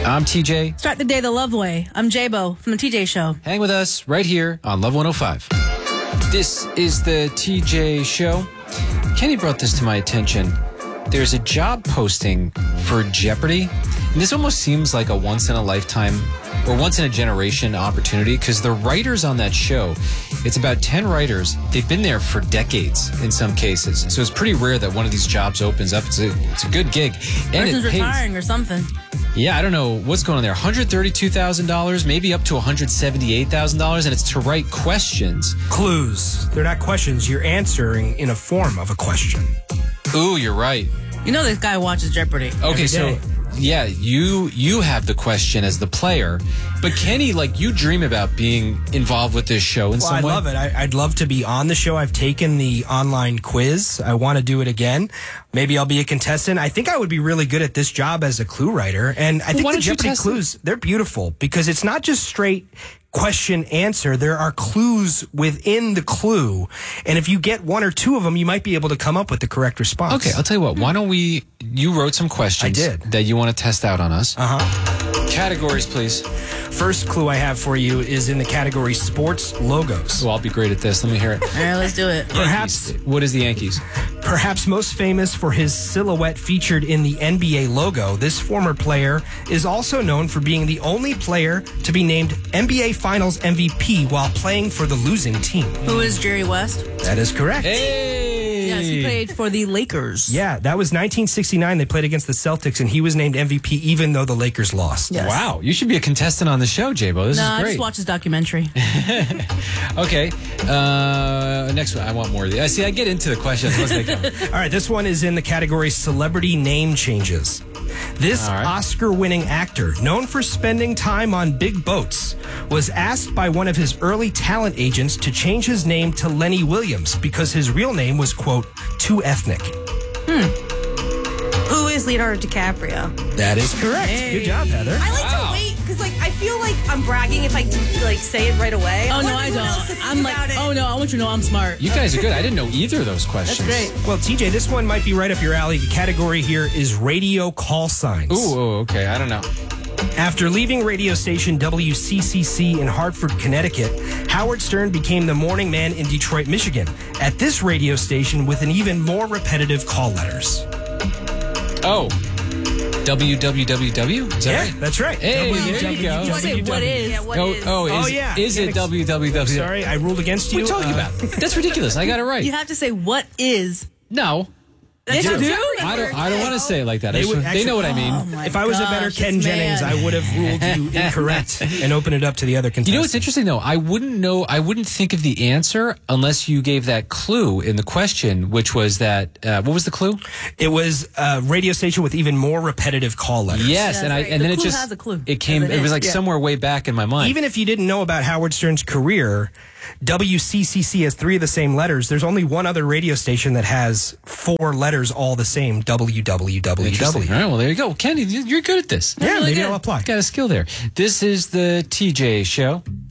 I'm TJ. Start the day the love way. I'm J-Bo from the TJ Show. Hang with us right here on Love 105. This is the TJ Show. Kenny brought this to my attention. There's a job posting for Jeopardy. And this almost seems like a once-in-a-lifetime or once-in-a-generation opportunity because the writers on that show, it's about 10 writers. They've been there for decades in some cases. So it's pretty rare that one of these jobs opens up. It's a good gig. And Person's it pays. retiring or something. Yeah, I don't know what's going on there. $132,000, maybe up to $178,000, and it's to write questions. Clues. They're not questions. You're answering in a form of a question. Ooh, you're right. You know this guy watches Jeopardy. Okay, so yeah, you have the question as the player, but Kenny, like, you dream about being involved with this show in some way. I love it. I'd love to be on the show. I've taken the online quiz. I want to do it again. Maybe I'll be a contestant. I think I would be really good at this job as a clue writer. And I think the Jeopardy clues, they're beautiful because it's not just straight question answer. There are clues within the clue. And if you get one or two of them, you might be able to come up with the correct response. Okay, I'll tell you what. Why don't you wrote some questions that you want to test out on us. Categories, please. First clue I have for you is in the category sports logos. Well, I'll be great at this. Let me hear it. All right, let's do it. Perhaps. What is the Yankees? Perhaps most famous for his silhouette featured in the NBA logo, this former player is also known for being the only player to be named NBA Finals MVP while playing for the losing team. Who is Jerry West? That is correct. Hey! Yes, he played for the Lakers. Yeah, that was 1969. They played against the Celtics, and he was named MVP even though the Lakers lost. Yes. Wow, you should be a contestant on the show, J-Bo. This is great. I just watched his documentary. Okay. Next one. I want more of these. See, I get into the questions once they come. All right, this one is in the category celebrity name changes. This Oscar-winning actor, known for spending time on big boats, was asked by one of his early talent agents to change his name to Lenny Williams because his real name was, quote, too ethnic. Who is Leonardo DiCaprio? That is correct. Hey. Good job, Heather. I like to wait because, I feel like I'm bragging if I say it right away. Oh, no, I don't. I'm like, oh, no, I want you to know I'm smart. You guys are good. I didn't know either of those questions. That's great. Well, TJ, this one might be right up your alley. The category here is radio call signs. Ooh, okay. I don't know. After leaving radio station WCCC in Hartford, Connecticut, Howard Stern became the morning man in Detroit, Michigan, at this radio station with an even more repetitive call letters. Oh. WWWW? Is that right? That's right. Hey, there you go. What is? Yeah, what is? Is it WWW? Sorry, I ruled against you. What are you talking about? That's ridiculous. I got it right. You have to say what is. No. Yes, you do? I don't want to say it like that. They know what I mean. Oh if I was a better Ken Jennings, I would have ruled you incorrect and opened it up to the other contestants. You know what's interesting, though? I wouldn't think of the answer unless you gave that clue in the question, which was that, what was the clue? It was a radio station with even more repetitive call letters. Yes, and right. then The it clue just, has a clue. It was like somewhere way back in my mind. Even if you didn't know about Howard Stern's career, WCCC has three of the same letters. There's only one other radio station that has four letters all the same, WWWW. All right, well, there you go. Kenny, you're good at this. Yeah, really maybe good. I'll apply. Got a skill there. This is the TJ Show.